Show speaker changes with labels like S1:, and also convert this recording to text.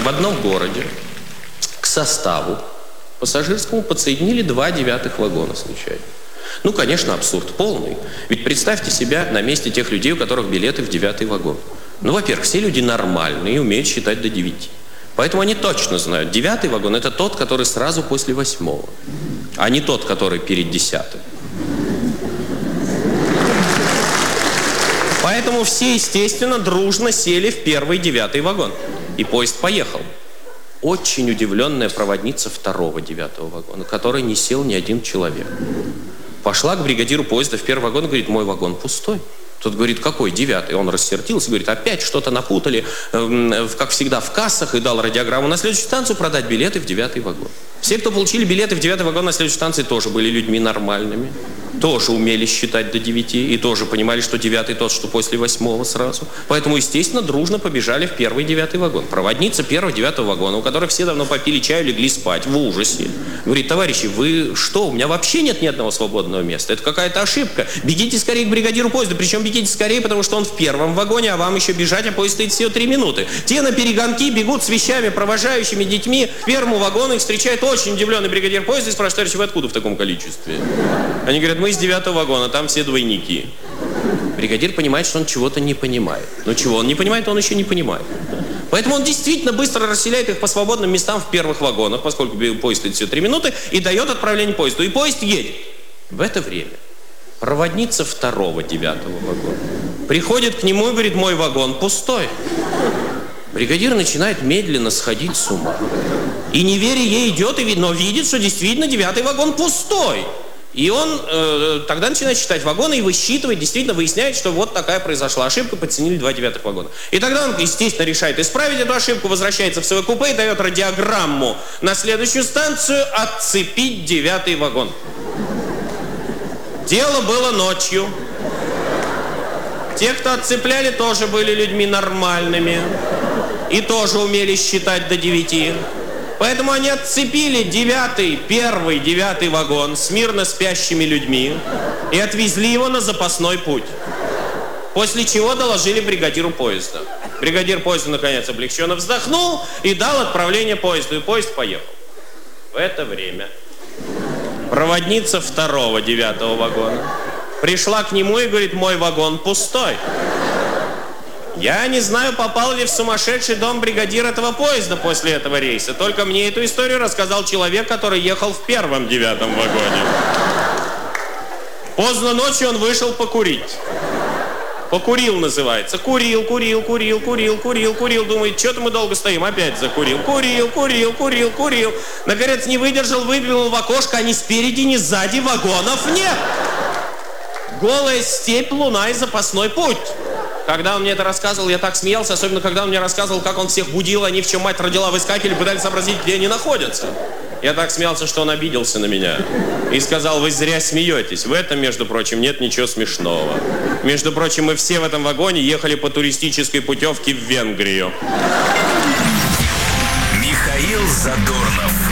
S1: в одном городе к составу пассажирскому подсоединили 2 9-х вагона случайно. Ну, конечно, абсурд полный. Ведь представьте себя на месте тех людей, у которых билеты в 9-й вагон. Ну, во-первых, все люди нормальные и умеют считать до 9. Поэтому они точно знают, 9-й вагон – это тот, который сразу после 8-го, а не тот, который перед 10-м. Поэтому все, естественно, дружно сели в первый 9-й вагон. И поезд поехал. Очень удивленная проводница 2-го 9-го вагона, в который не сел ни один человек. Пошла к бригадиру поезда в первый вагон и говорит: мой вагон пустой. Тот говорит: какой 9-й? Он рассердился, говорит: опять что-то напутали, как всегда, в кассах, и дал радиограмму на следующую станцию продать билеты в 9-й вагон. Все, кто получили билеты в 9-й вагон на следующей станции, тоже были людьми нормальными, тоже умели считать до 9 и тоже понимали, что 9-й тот, что после 8-го сразу. Поэтому, естественно, дружно побежали в первый 9-й вагон. Проводница первого 9-го вагона, у которых все давно попили чаю, легли спать в ужасе. Говорит: товарищи, вы что, у меня вообще нет ни одного свободного места. Это какая-то ошибка. Бегите скорее к бригадиру поезда. Причем бегите скорее, потому что он в первом вагоне, а вам еще бежать, а поезд стоит всего 3 минуты. Те на перегонки бегут с вещами, провожающими, детьми. К первому вагону их встречает очень удивленный бригадир поезда и спрашивает: товарищи, вы откуда в таком количестве? Они говорят: мы из 9-го вагона, там все двойники. Бригадир понимает, что он чего-то не понимает. Но чего он не понимает, он еще не понимает. Поэтому он действительно быстро расселяет их по свободным местам в первых вагонах, поскольку поезд стоит всего 3 минуты, и дает отправление поезду. И поезд едет. В это время проводница 2-го 9-го вагона приходит к нему и говорит: мой вагон пустой. Бригадир начинает медленно сходить с ума. И не веря ей идет, но видит, что действительно 9-й вагон пустой. И он тогда начинает считать вагоны и высчитывает, действительно выясняет, что вот такая произошла ошибка, подценили 2 9-х вагона. И тогда он, естественно, решает исправить эту ошибку, возвращается в свое купе и дает радиограмму на следующую станцию отцепить 9-й вагон. Дело было ночью. Те, кто отцепляли, тоже были людьми нормальными и тоже умели считать до 9. Поэтому они отцепили 9-й, первый 9-й вагон с мирно спящими людьми и отвезли его на запасной путь. После чего доложили бригадиру поезда. Бригадир поезда, наконец, облегченно вздохнул и дал отправление поезду, и поезд поехал. В это время проводница 2-го 9-го вагона пришла к нему и говорит: мой вагон пустой. Я не знаю, попал ли в сумасшедший дом бригадир этого поезда после этого рейса. Только мне эту историю рассказал человек, который ехал в первом 9-м вагоне. Поздно ночью он вышел покурить. Покурил, называется. Курил. Думает, что-то мы долго стоим. Опять закурил. Курил. Наконец не выдержал, выглянул в окошко, а ни спереди, ни сзади вагонов нет. Голая степь, луна и запасной путь. Когда он мне это рассказывал, я так смеялся, особенно когда он мне рассказывал, как он всех будил, они в чем мать родила, выскакивали, пытались сообразить, где они находятся. Я так смеялся, что он обиделся на меня и сказал: вы зря смеетесь. В этом, между прочим, нет ничего смешного. Между прочим, мы все в этом вагоне ехали по туристической путевке в Венгрию.
S2: Михаил Задорнов.